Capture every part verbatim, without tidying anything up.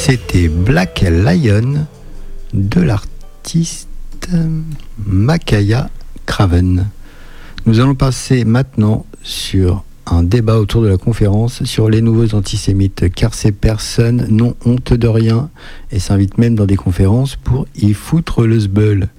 C'était Black Lion de l'artiste Makaya Craven. Nous allons passer maintenant sur un débat autour de la conférence sur les nouveaux antisémites, car ces personnes n'ont honte de rien et s'invitent même dans des conférences pour y foutre le zbeul.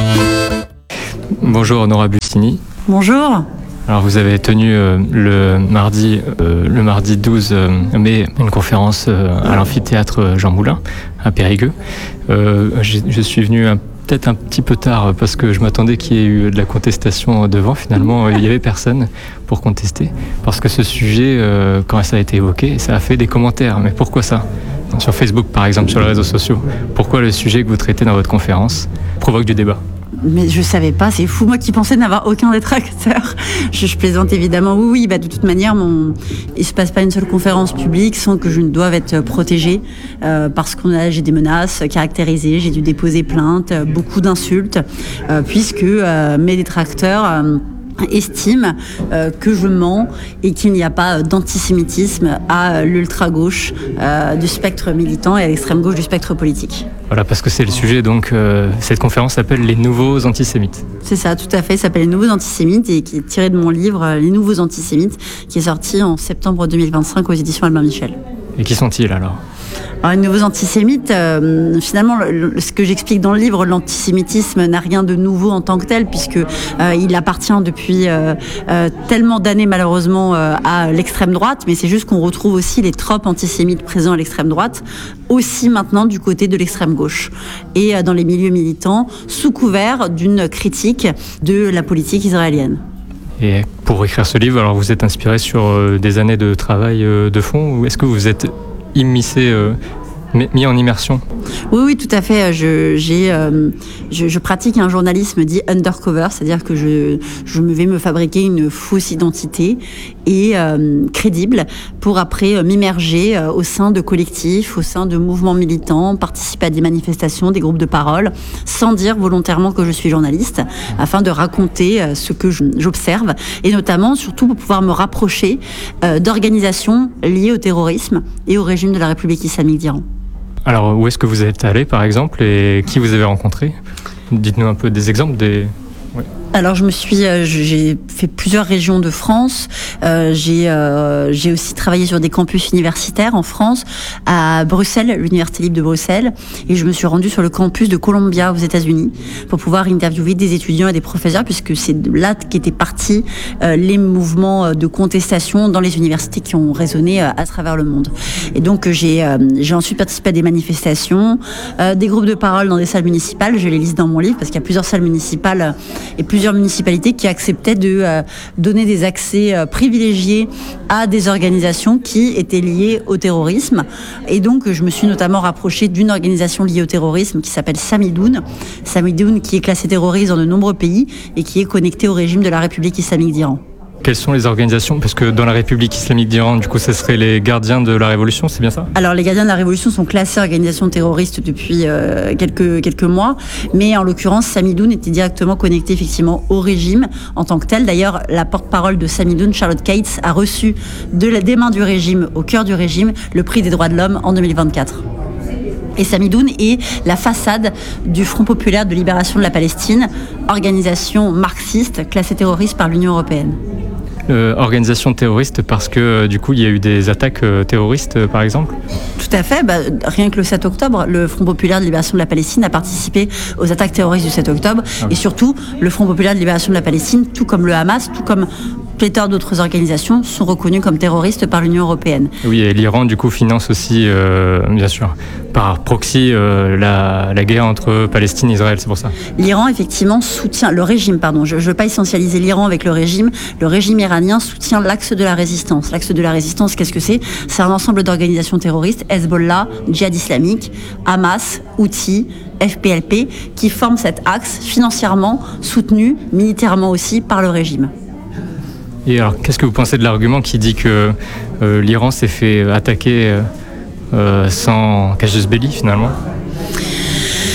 Bonjour Nora Bustini. Bonjour. Alors vous avez tenu euh, le mardi euh, le mardi douze mai une conférence euh, à l'amphithéâtre Jean Moulin à Périgueux. Euh, je, je suis venu un, peut-être un petit peu tard parce que je m'attendais qu'il y ait eu de la contestation devant. Finalement, il n'y avait personne pour contester parce que ce sujet, euh, quand ça a été évoqué, ça a fait des commentaires. Mais pourquoi ça ? Sur Facebook par exemple, sur les réseaux sociaux. Pourquoi le sujet que vous traitez dans votre conférence provoque du débat ? Mais je savais pas, c'est fou, moi qui pensais n'avoir aucun détracteur. Je, je plaisante évidemment, oui, oui, bah de toute manière, mon, il se passe pas une seule conférence publique sans que je ne doive être protégée, euh, parce qu'on a, j'ai des menaces caractérisées, j'ai dû déposer plainte, beaucoup d'insultes, euh, puisque euh, mes détracteurs euh, estime euh, que je mens et qu'il n'y a pas d'antisémitisme à l'ultra-gauche euh, du spectre militant et à l'extrême-gauche du spectre politique. Voilà, parce que c'est le sujet, donc euh, cette conférence s'appelle « Les nouveaux antisémites ». C'est ça, tout à fait, ça s'appelle « Les nouveaux antisémites » et qui est tiré de mon livre « Les nouveaux antisémites » qui est sorti en septembre deux mille vingt-cinq aux éditions Albin Michel. Et qui sont-ils alors ? Alors, les nouveaux antisémites, euh, finalement, le, le, ce que j'explique dans le livre, l'antisémitisme n'a rien de nouveau en tant que tel, puisque euh, il appartient depuis euh, euh, tellement d'années, malheureusement, euh, à l'extrême droite, mais c'est juste qu'on retrouve aussi les tropes antisémites présents à l'extrême droite, aussi maintenant du côté de l'extrême gauche, et euh, dans les milieux militants, sous couvert d'une critique de la politique israélienne. Et pour écrire ce livre, alors vous êtes inspiré sur euh, des années de travail euh, de fond, ou est-ce que vous êtes immiscé, euh, mis en immersion ? Oui, oui, tout à fait. Je, j'ai, euh, je, je pratique un journalisme dit undercover, c'est-à-dire que je, je vais me fabriquer une fausse identité et euh, crédible pour après euh, m'immerger euh, au sein de collectifs, au sein de mouvements militants, participer à des manifestations, des groupes de parole, sans dire volontairement que je suis journaliste, afin de raconter euh, ce que je, j'observe et notamment, surtout, pour pouvoir me rapprocher euh, d'organisations liées au terrorisme et au régime de la République islamique d'Iran. Alors, où est-ce que vous êtes allé, par exemple, et qui vous avez rencontré ? Dites-nous un peu des exemples des... Ouais. Alors je me suis, euh, j'ai fait plusieurs régions de France. Euh, j'ai, euh, j'ai aussi travaillé sur des campus universitaires en France, à Bruxelles, l'Université libre de Bruxelles, et je me suis rendue sur le campus de Columbia aux États-Unis pour pouvoir interviewer des étudiants et des professeurs, puisque c'est là qu'étaient partis euh, les mouvements de contestation dans les universités qui ont résonné euh, à travers le monde. Et donc j'ai, euh, j'ai ensuite participé à des manifestations, euh, des groupes de parole dans des salles municipales. Je les liste dans mon livre parce qu'il y a plusieurs salles municipales et plusieurs municipalités qui acceptaient de euh, donner des accès euh, privilégiés à des organisations qui étaient liées au terrorisme. Et donc, je me suis notamment rapprochée d'une organisation liée au terrorisme qui s'appelle Samidoun. Samidoun qui est classée terroriste dans de nombreux pays et qui est connectée au régime de la République islamique d'Iran. Quelles sont les organisations ? Parce que dans la République islamique d'Iran, du coup, ce serait les gardiens de la Révolution, c'est bien ça ? Alors, les gardiens de la Révolution sont classés organisations terroristes depuis euh, quelques, quelques mois, mais en l'occurrence, Samidoun était directement connecté effectivement au régime en tant que tel. D'ailleurs, la porte-parole de Samidoun, Charlotte Cates, a reçu de la, des mains du régime, au cœur du régime, le prix des droits de l'homme en deux mille vingt-quatre. Et Samidoun est la façade du Front populaire de libération de la Palestine, organisation marxiste classée terroriste par l'Union européenne. Euh, organisation terroriste parce que euh, du coup il y a eu des attaques euh, terroristes euh, par exemple ? Tout à fait, bah, rien que le sept octobre, le Front populaire de libération de la Palestine a participé aux attaques terroristes du sept octobre ah oui. Et surtout le Front populaire de libération de la Palestine, tout comme le Hamas, tout comme pléthore d'autres organisations sont reconnus comme terroristes par l'Union européenne. Oui, et l'Iran du coup finance aussi, euh, bien sûr, par proxy euh, la, la guerre entre Palestine et Israël, c'est pour ça. L'Iran effectivement soutient, le régime, pardon, je ne veux pas essentialiser l'Iran avec le régime, le régime iranien soutient l'axe de la résistance. L'axe de la résistance, qu'est-ce que c'est ? C'est un ensemble d'organisations terroristes, Hezbollah, Djihad islamique, Hamas, Houthi, F P L P, qui forment cet axe financièrement soutenu, militairement aussi, par le régime. Et alors, qu'est-ce que vous pensez de l'argument qui dit que euh, l'Iran s'est fait attaquer euh, sans casus belli, finalement ?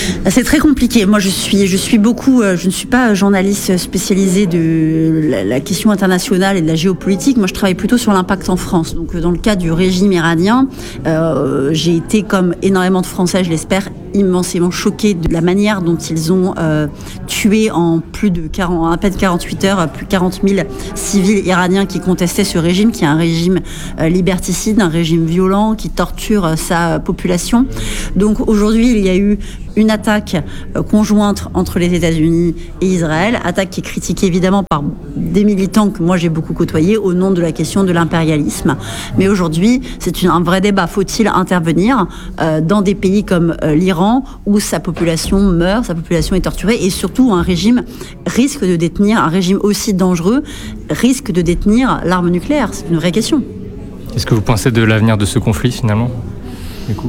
C'est très compliqué. Moi, je suis, je suis beaucoup. Je ne suis pas journaliste spécialisée de la, la question internationale et de la géopolitique. Moi, je travaille plutôt sur l'impact en France. Donc, dans le cas du régime iranien, euh, j'ai été, comme énormément de Français, je l'espère, immensément choquée de la manière dont ils ont euh, tué en plus de quarante, à peine quarante-huit heures, plus de quarante mille civils iraniens qui contestaient ce régime, qui est un régime euh, liberticide, un régime violent, qui torture euh, sa population. Donc aujourd'hui, il y a eu une attaque euh, conjointe entre les États-Unis et Israël, attaque qui est critiquée évidemment par des militants que moi j'ai beaucoup côtoyés au nom de la question de l'impérialisme. Mais aujourd'hui, c'est une, un vrai débat. Faut-il intervenir euh, dans des pays comme euh, l'Iran, où sa population meurt, sa population est torturée, et surtout un régime risque de détenir, un régime aussi dangereux, risque de détenir l'arme nucléaire. C'est une vraie question. Qu'est-ce que vous pensez de l'avenir de ce conflit finalement, du coup ?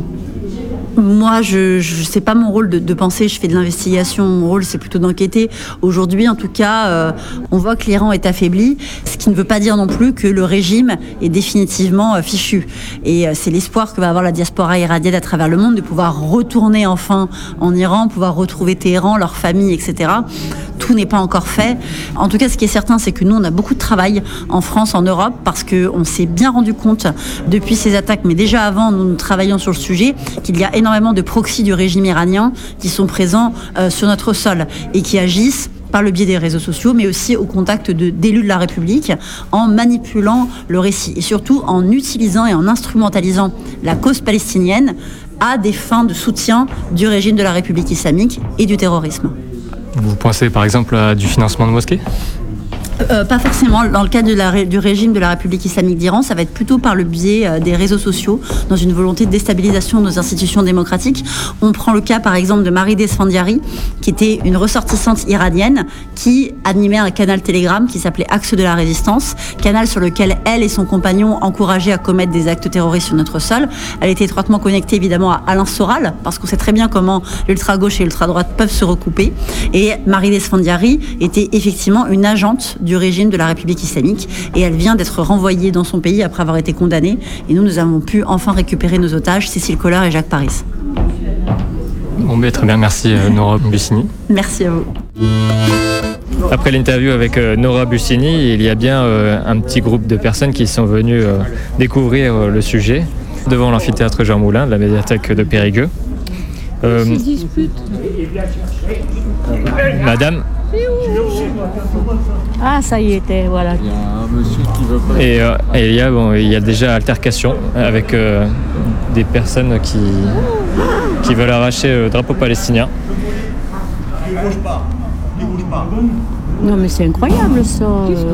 Moi, je, je c'est pas mon rôle de, de penser. Je fais de l'investigation. Mon rôle, c'est plutôt d'enquêter. Aujourd'hui, en tout cas, euh, on voit que l'Iran est affaibli, ce qui ne veut pas dire non plus que le régime est définitivement euh, fichu. Et euh, c'est l'espoir que va avoir la diaspora iranienne à travers le monde de pouvoir retourner enfin en Iran, pouvoir retrouver Téhéran, leur famille, et cetera. Tout n'est pas encore fait. En tout cas, ce qui est certain, c'est que nous, on a beaucoup de travail en France, en Europe, parce que on s'est bien rendu compte depuis ces attaques, mais déjà avant, nous, nous travaillions sur le sujet, qu'il y a énormément de proxys du régime iranien qui sont présents euh, sur notre sol et qui agissent par le biais des réseaux sociaux, mais aussi au contact de, d'élus de la République, en manipulant le récit et surtout en utilisant et en instrumentalisant la cause palestinienne à des fins de soutien du régime de la République islamique et du terrorisme. Vous pensez par exemple à du financement de mosquées ? Euh, pas forcément. Dans le cas de la, du régime de la République islamique d'Iran, ça va être plutôt par le biais euh, des réseaux sociaux, dans une volonté de déstabilisation de nos institutions démocratiques. On prend le cas, par exemple, de Marie Desfandiari, qui était une ressortissante iranienne qui animait un canal Telegram qui s'appelait Axe de la Résistance, canal sur lequel elle et son compagnon encourageaient à commettre des actes terroristes sur notre sol. Elle était étroitement connectée, évidemment, à Alain Soral, parce qu'on sait très bien comment l'ultra-gauche et l'ultra-droite peuvent se recouper. Et Marie Desfandiari était effectivement une agente du régime de la République islamique, et elle vient d'être renvoyée dans son pays après avoir été condamnée, et nous, nous avons pu enfin récupérer nos otages, Cécile Collard et Jacques Paris. Bon, mais très bien, merci Nora Bussini. Merci à vous. Après l'interview avec euh, Nora Bussini, il y a bien euh, un petit groupe de personnes qui sont venues euh, découvrir euh, le sujet devant l'amphithéâtre Jean Moulin de la médiathèque de Périgueux. Euh, Madame. Ah, ça y était, voilà. Il y a un monsieur qui veut pas... Et, euh, et il, y a, bon, il y a déjà altercation avec euh, des personnes qui, qui veulent arracher le drapeau palestinien. Il bouge pas, il bouge pas. Non, mais c'est incroyable, ça.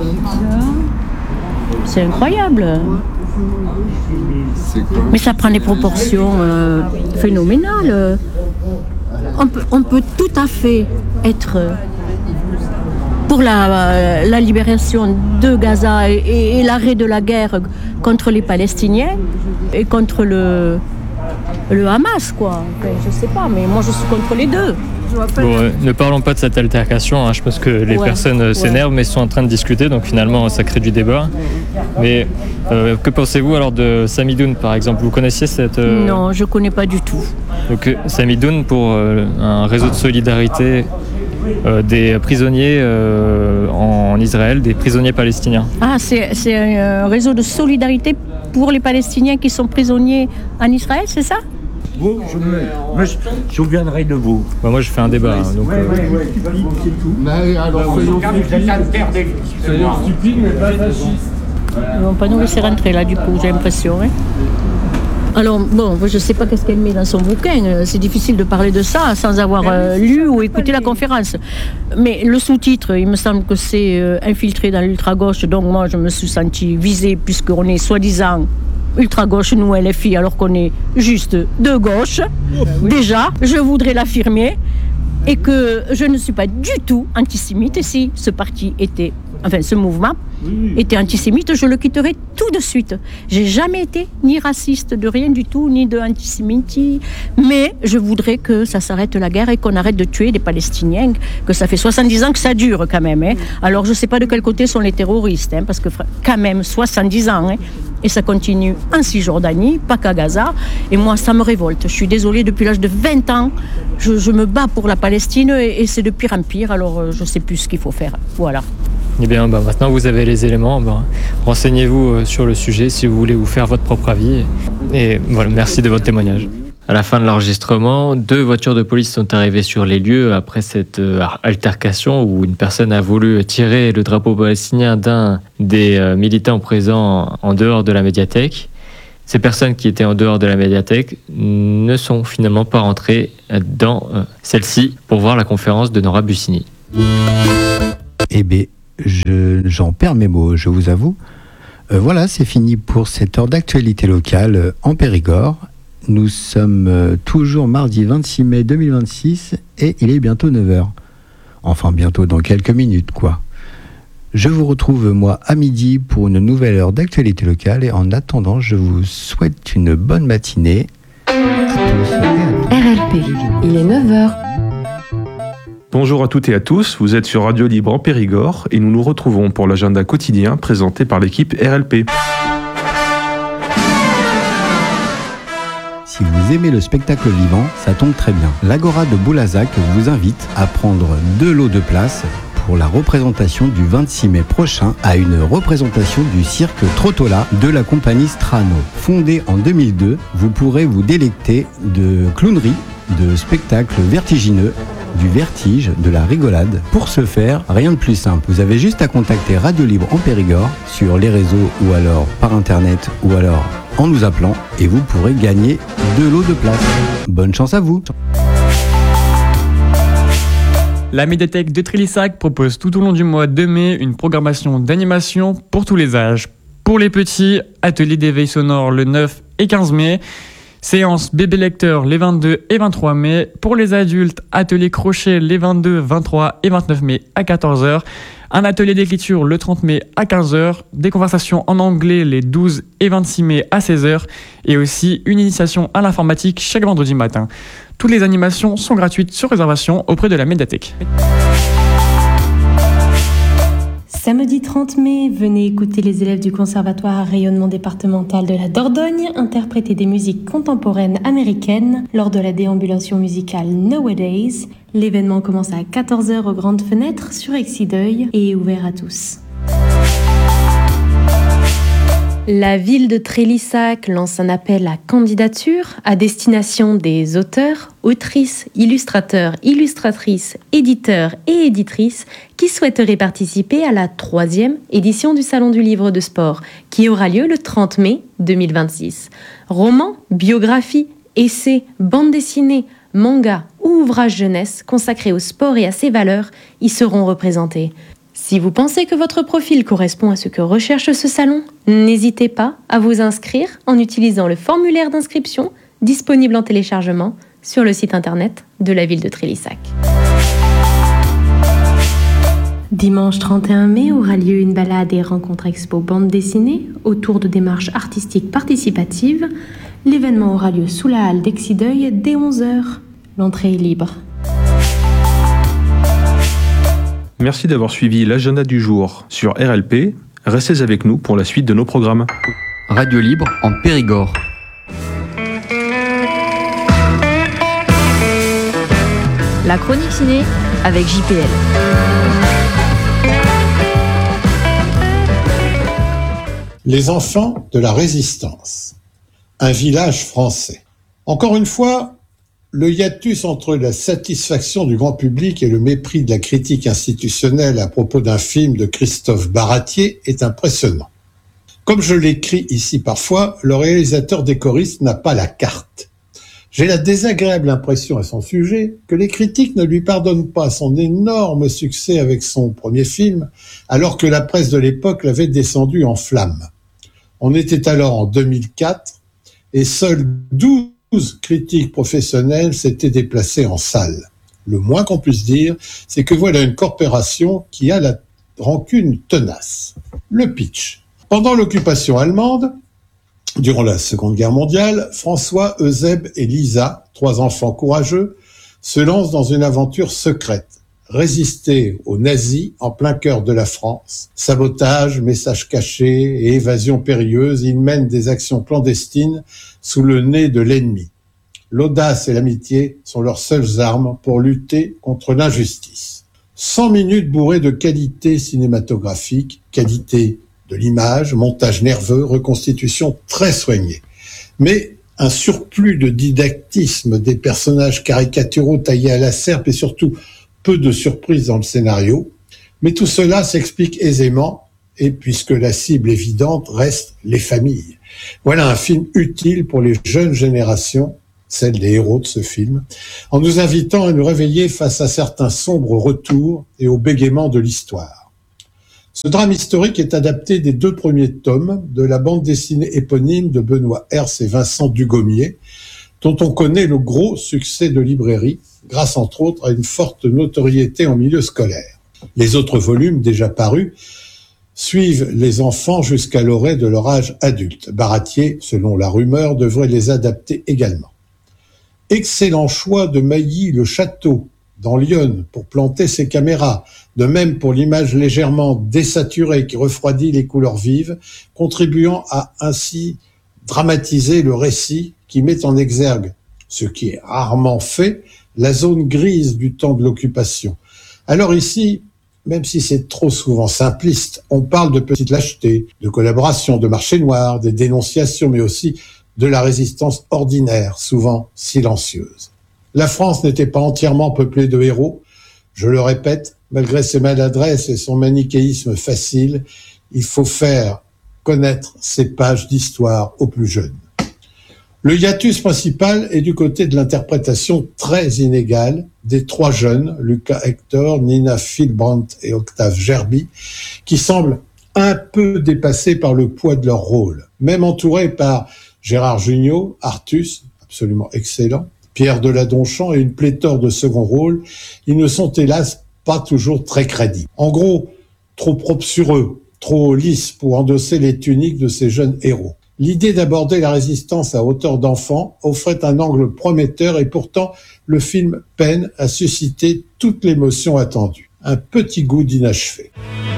C'est incroyable. C'est quoi ? Mais ça prend des proportions euh, phénoménales. On peut, on peut tout à fait être pour la, la libération de Gaza et, et l'arrêt de la guerre contre les Palestiniens et contre le, le Hamas, quoi. Enfin, je sais pas, mais moi je suis contre les deux. Bon, euh, ne parlons pas de cette altercation, hein. Je pense que les ouais, personnes euh, s'énervent, ouais. mais sont en train de discuter, donc finalement ça crée du débat. Mais euh, que pensez-vous alors de Samidoun, par exemple ? Vous connaissiez cette... Euh... Non, je ne connais pas du tout. Donc Samidoun, pour euh, un réseau de solidarité euh, des prisonniers euh, en Israël, des prisonniers palestiniens. Ah, c'est, c'est un réseau de solidarité pour les Palestiniens qui sont prisonniers en Israël, c'est ça ? Vous, je me, me souviendrai de vous. Bah moi je fais un débat, hein, donc... Ouais, euh... ouais, ouais, c'est tout. Mais alors, soyons stupides, soyons stupides, mais pas fascistes. Ils vont pas nous laisser rentrer là, du coup, j'ai l'impression. Hein. Alors, bon, je ne sais pas qu'est-ce qu'elle met dans son bouquin. C'est difficile de parler de ça sans avoir euh, lu ou écouté la conférence. Mais le sous-titre, il me semble que c'est euh, infiltré dans l'ultra-gauche. Donc moi, je me suis sentie visée puisqu'on est soi-disant ultra-gauche, nous, L F I, alors qu'on est juste de gauche. Déjà, je voudrais l'affirmer. Et que je ne suis pas du tout antisémite. Et si ce parti était, enfin ce mouvement était antisémite, je le quitterais tout de suite. J'ai jamais été ni raciste de rien du tout, ni de antisémite. Mais je voudrais que ça s'arrête la guerre et qu'on arrête de tuer des Palestiniens, que ça fait soixante-dix ans que ça dure quand même. Hein. Alors je ne sais pas de quel côté sont les terroristes, hein, parce que quand même soixante-dix ans, hein, et ça continue en Cisjordanie, pas qu'à Gaza. Et moi, ça me révolte. Je suis désolée, depuis l'âge de vingt ans, je, je me bats pour la Palestine et, et c'est de pire en pire. Alors, je ne sais plus ce qu'il faut faire. Voilà. Eh bien, bah, maintenant vous avez les éléments. Bah, renseignez-vous sur le sujet si vous voulez vous faire votre propre avis. Et voilà, merci de votre témoignage. À la fin de l'enregistrement, deux voitures de police sont arrivées sur les lieux après cette euh, altercation où une personne a voulu tirer le drapeau palestinien d'un des euh, militants présents en dehors de la médiathèque. Ces personnes qui étaient en dehors de la médiathèque ne sont finalement pas rentrées dans euh, celle-ci pour voir la conférence de Nora Bussini. Eh bien, je, j'en perds mes mots, je vous avoue. Euh, voilà, c'est fini pour cette heure d'actualité locale euh, en Périgord. Nous sommes euh, toujours mardi vingt-six mai deux mille vingt-six et il est bientôt neuf heures. Enfin, bientôt dans quelques minutes, quoi. Je vous retrouve, moi, à midi pour une nouvelle heure d'actualité locale et en attendant, je vous souhaite une bonne matinée. À tous et à toutes. R L P, il est neuf heures. Bonjour à toutes et à tous, vous êtes sur Radio Libre en Périgord et nous nous retrouvons pour l'agenda quotidien présenté par l'équipe R L P. Si vous aimez le spectacle vivant, ça tombe très bien. L'Agora de Boulazac vous invite à prendre deux lots de place pour la représentation du vingt-six mai prochain à une représentation du cirque Trottola de la compagnie Strano. Fondée en deux mille deux, vous pourrez vous délecter de clownerie, de spectacles vertigineux, du vertige, de la rigolade. Pour ce faire, rien de plus simple. Vous avez juste à contacter Radio Libre en Périgord sur les réseaux ou alors par internet ou alors en nous appelant et vous pourrez gagner deux lots de place. Bonne chance à vous. La médiathèque de Trélissac propose tout au long du mois de mai une programmation d'animation pour tous les âges. Pour les petits, atelier d'éveil sonore le neuf et quinze mai. Séance bébé lecteur les vingt-deux et vingt-trois mai. Pour les adultes, atelier crochet les vingt-deux, vingt-trois et vingt-neuf mai à quatorze heures. Un atelier d'écriture le trente mai à quinze heures. Des conversations en anglais les douze et vingt-six mai à seize heures. Et aussi une initiation à l'informatique chaque vendredi matin. Toutes les animations sont gratuites sur réservation auprès de la médiathèque. Samedi trente mai, venez écouter les élèves du Conservatoire à rayonnement départemental de la Dordogne interpréter des musiques contemporaines américaines lors de la déambulation musicale Nowadays. L'événement commence à quatorze heures aux grandes fenêtres sur Exideuil et est ouvert à tous. La ville de Trélissac lance un appel à candidature à destination des auteurs, autrices, illustrateurs, illustratrices, éditeurs et éditrices qui souhaiteraient participer à la troisième édition du Salon du Livre de Sport qui aura lieu le trente mai deux mille vingt-six. Romans, biographies, essais, bandes dessinées, mangas ou ouvrages jeunesse consacrés au sport et à ses valeurs y seront représentés. Si vous pensez que votre profil correspond à ce que recherche ce salon, n'hésitez pas à vous inscrire en utilisant le formulaire d'inscription disponible en téléchargement sur le site internet de la ville de Trélissac. Dimanche trente et un mai aura lieu une balade et rencontre expo bande dessinée autour de démarches artistiques participatives. L'événement aura lieu sous la halle d'Exideuil dès onze heures. L'entrée est libre. Merci d'avoir suivi l'agenda du jour sur R L P. Restez avec nous pour la suite de nos programmes. Radio Libre en Périgord. La chronique ciné avec J P L. Les enfants de la Résistance. Un village français. Encore une fois, le hiatus entre la satisfaction du grand public et le mépris de la critique institutionnelle à propos d'un film de Christophe Baratier est impressionnant. Comme je l'écris ici parfois, le réalisateur décoriste n'a pas la carte. J'ai la désagréable impression à son sujet que les critiques ne lui pardonnent pas son énorme succès avec son premier film, alors que la presse de l'époque l'avait descendu en flammes. On était alors en deux mille quatre et seuls douze critiques professionnelles s'étaient déplacées en salle. Le moins qu'on puisse dire, c'est que voilà une corporation qui a la rancune tenace. Le pitch. Pendant l'occupation allemande, durant la Seconde Guerre mondiale, François, Eusèbe et Lisa, trois enfants courageux, se lancent dans une aventure secrète. résister aux nazis en plein cœur de la France. Sabotage, messages cachés et évasion périlleuse, ils mènent des actions clandestines sous le nez de l'ennemi. L'audace et l'amitié sont leurs seules armes pour lutter contre l'injustice. cent minutes bourrées de qualité cinématographique, qualité de l'image, montage nerveux, reconstitution très soignée. Mais un surplus de didactisme, des personnages caricaturaux taillés à la serpe et surtout peu de surprises dans le scénario. Mais tout cela s'explique aisément, et puisque la cible évidente reste les familles. Voilà un film utile pour les jeunes générations, celle des héros de ce film, en nous invitant à nous réveiller face à certains sombres retours et au bégaiement de l'histoire. Ce drame historique est adapté des deux premiers tomes de la bande dessinée éponyme de Benoît Herse et Vincent Dugommier, dont on connaît le gros succès de librairie, grâce entre autres à une forte notoriété en milieu scolaire. Les autres volumes déjà parus suivent les enfants jusqu'à l'orée de leur âge adulte. Baratier, selon la rumeur, devrait les adapter également. Excellent choix de Mailly-le-Château, dans l'Yonne, pour planter ses caméras. De même pour l'image légèrement désaturée qui refroidit les couleurs vives, contribuant à ainsi dramatiser le récit qui met en exergue, ce qui est rarement fait, la zone grise du temps de l'occupation. Alors ici, même si c'est trop souvent simpliste, on parle de petites lâchetés, de collaboration, de marché noir, des dénonciations, mais aussi de la résistance ordinaire, souvent silencieuse. La France n'était pas entièrement peuplée de héros. Je le répète, malgré ses maladresses et son manichéisme facile, il faut faire connaître ces pages d'histoire aux plus jeunes. Le hiatus principal est du côté de l'interprétation très inégale des trois jeunes, Lucas Hector, Nina Philbrandt et Octave Gerby, qui semblent un peu dépassés par le poids de leur rôle. Même entourés par Gérard Jugnot, Artus, absolument excellent, Pierre Deladonchamp et une pléthore de second rôles, ils ne sont hélas pas toujours très crédibles. En gros, trop propres sur eux, trop lisses pour endosser les tuniques de ces jeunes héros. L'idée d'aborder la résistance à hauteur d'enfant offrait un angle prometteur et pourtant le film peine à susciter toute l'émotion attendue. Un petit goût d'inachevé.